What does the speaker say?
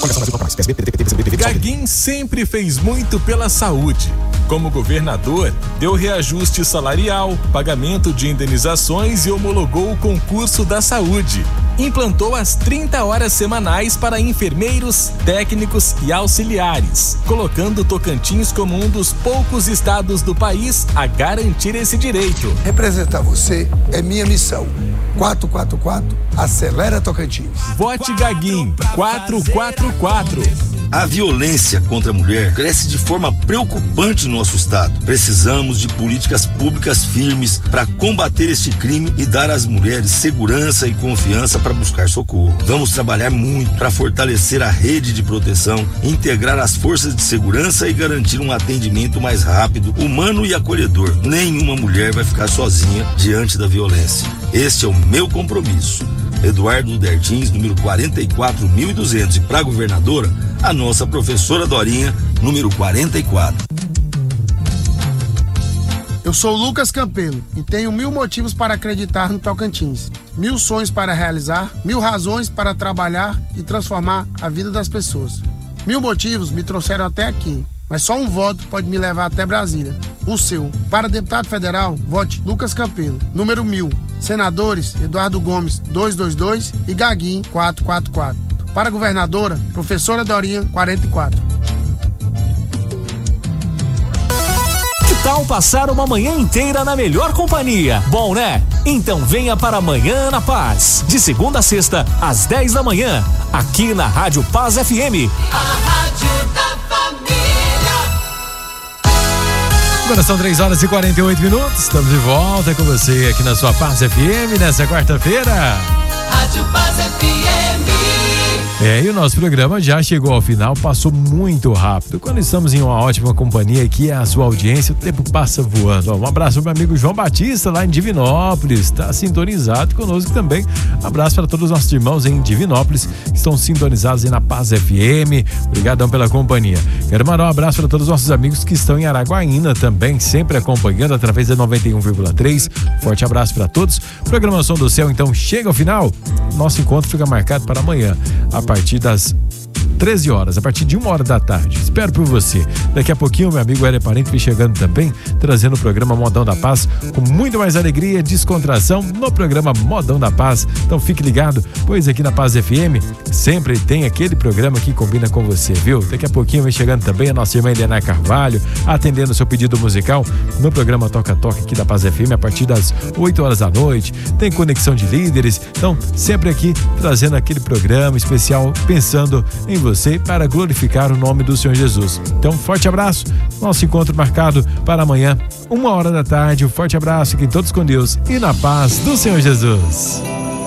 Gaguin sempre fez muito pela saúde. Como governador, deu reajuste salarial, pagamento de indenizações e homologou o concurso da saúde. Implantou as 30 horas semanais para enfermeiros, técnicos e auxiliares, colocando Tocantins como um dos poucos estados do país a garantir esse direito. Representar você é minha missão. 444, acelera Tocantins. Vote Gaguin 444. A violência contra a mulher cresce de forma preocupante no nosso estado. Precisamos de políticas públicas firmes para combater este crime e dar às mulheres segurança e confiança para buscar socorro. Vamos trabalhar muito para fortalecer a rede de proteção, integrar as forças de segurança e garantir um atendimento mais rápido, humano e acolhedor. Nenhuma mulher vai ficar sozinha diante da violência. Este é o meu compromisso. Eduardo Dertins, número 44.200, e para governadora, a nossa professora Dorinha, número 44. Eu sou Lucas Campelo e tenho 1000 motivos para acreditar no Tocantins, 1000 sonhos para realizar, 1000 razões para trabalhar e transformar a vida das pessoas. 1000 motivos me trouxeram até aqui, mas só um voto pode me levar até Brasília, o seu. Para deputado federal, vote Lucas Campelo, número 1000. Senadores, Eduardo Gomes, 222 e Gaguin, 444. Para governadora, professora Dorinha, 44. Que tal passar uma manhã inteira na melhor companhia? Bom, né? Então venha para Manhã na Paz, de segunda a sexta, às 10 da manhã, aqui na Rádio Paz FM. A Rádio da Família. Agora são 3h48. Estamos de volta com você aqui na sua Paz FM nessa quarta-feira. Rádio Paz FM. E o nosso programa já chegou ao final, passou muito rápido. Quando estamos em uma ótima companhia, que é a sua audiência, o tempo passa voando. Um abraço para o meu amigo João Batista, lá em Divinópolis, está sintonizado conosco também. Um abraço para todos os nossos irmãos em Divinópolis, que estão sintonizados aí na Paz FM. Obrigadão pela companhia. Quero mandar um abraço para todos os nossos amigos que estão em Araguaína também, sempre acompanhando através da 91,3. Forte abraço para todos. Programação do Céu, então, chega ao final. Nosso encontro fica marcado para amanhã, a partir das 13 horas, a partir de 1h da tarde. Espero por você. Daqui a pouquinho, meu amigo Hélio Parente vem chegando também, trazendo o programa Modão da Paz, com muito mais alegria e descontração no programa Modão da Paz. Então fique ligado, pois aqui na Paz FM sempre tem aquele programa que combina com você, viu? Daqui a pouquinho vem chegando também a nossa irmã Helena Carvalho, atendendo o seu pedido musical no programa Toca Toca aqui da Paz FM, a partir das 8 horas da noite. Tem Conexão de Líderes, então sempre aqui trazendo aquele programa especial, pensando em você para glorificar o nome do Senhor Jesus. Então, forte abraço, nosso encontro marcado para amanhã, 1h da tarde. Um forte abraço, fiquem todos com Deus e na paz do Senhor Jesus.